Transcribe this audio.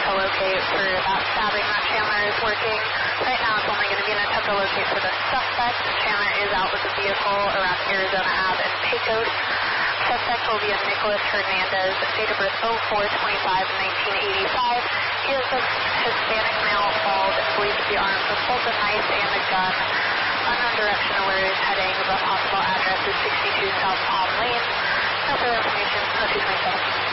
to locate for that stabbing that Chandler is working. Right now it's only going to be an attempt to locate for the suspect. Chandler is out with the vehicle around Arizona Ave and Pecos. Suspect will be a Nicholas Hernandez, date of birth 04/25/1985. He is a Hispanic male, bald, and believed to be armed with both a knife and a gun. Unknown direction of where he is heading. The possible address is 62 South Palm Lane. No further information. 0227.